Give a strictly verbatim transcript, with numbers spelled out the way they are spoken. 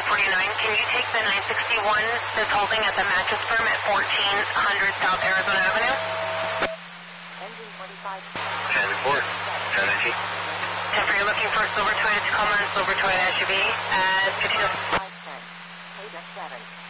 forty-nine. Can you take the nine sixty-one that's holding at the mattress firm at fourteen hundred South Arizona Avenue? Engine twenty-five. ten report. ten nineteen. Jennifer, you're looking for a silver Toyota Tacoma and silver Toyota S U V at fifty-two. five ten. Ada seven.